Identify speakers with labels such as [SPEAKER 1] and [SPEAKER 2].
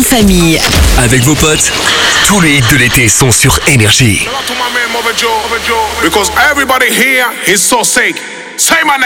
[SPEAKER 1] famille.
[SPEAKER 2] Avec vos potes, tous les hits de l'été sont sur Énergie.
[SPEAKER 3] Because everybody here is so sick. Say my name.